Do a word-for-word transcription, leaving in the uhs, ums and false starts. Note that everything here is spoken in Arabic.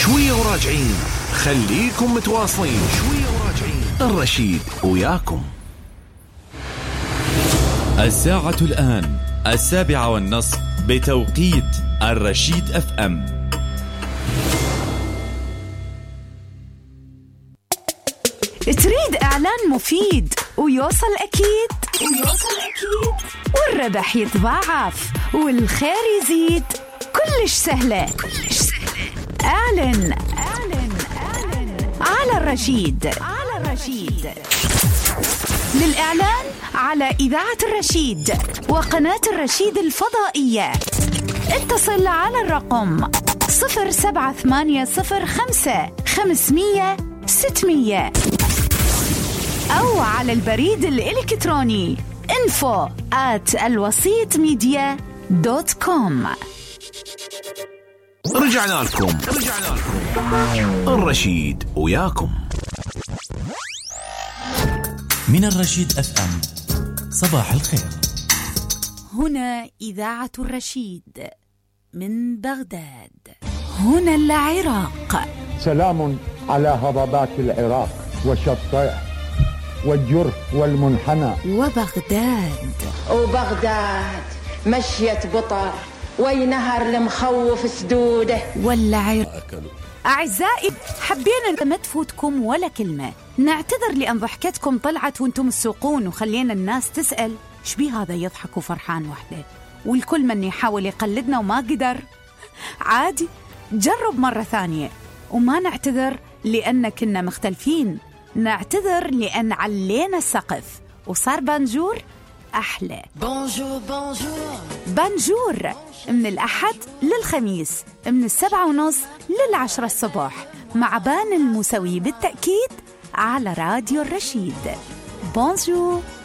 شوية وراجعين، خليكم متواصلين. شوية وراجعين، الرشيد وياكم. الساعة الآن السابعة والنصف بتوقيت الرشيد اف ام. تريد إعلان مفيد ويوصل أكيد ويوصل أكيد والربح يتضاعف والخير يزيد؟ كلش سهلة كلش سهلة. أعلن أعلن أعلن على الرشيد على الرشيد. للإعلان على إذاعة الرشيد وقناة الرشيد الفضائية اتصل على الرقم صفر سبعة ثمانية صفر خمسة خمسمية ستمية أو على البريد الإلكتروني info at الوسيط ميديا دوت كوم. رجعنا لكم رجعنا لكم الرشيد وياكم. من الرشيد اف ام، صباح الخير. هنا إذاعة الرشيد من بغداد. هنا العراق. سلام على هضبات العراق وشطائح والجرف والمنحنى وبغداد. وبغداد مشية بطر وينهر المخوف سدوده والعراق. أعزائي، حبينا ما تفوتكم ولا كلمة. نعتذر لأن ضحكتكم طلعت وانتم السوقون وخلينا الناس تسأل ايش بي هذا يضحك وفرحان وحده، والكل من يحاول يقلدنا وما قدر. عادي، جرب مرة ثانية. وما نعتذر لأن كنا مختلفين، نعتذر لأن علينا السقف وصار بانجور أحلى. بونجور بونجور بانجور من الأحد للخميس من السبعة ونص للعشرة الصبح مع بان المسوي بالتأكيد على راديو الرشيد. بونجور.